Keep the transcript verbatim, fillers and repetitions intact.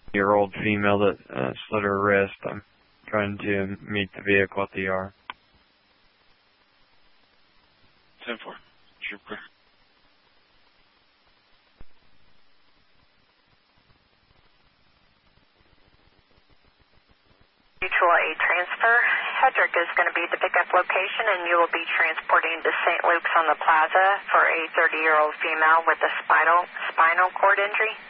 year old female that uh, slit her wrist. I'm trying to meet the vehicle at the E R. ten four. Trooper. Mutual aid transfer. Hedrick is going to be the pickup location, and you will be transporting to Saint Luke's on the Plaza for a thirty-year-old female with a spinal spinal cord injury.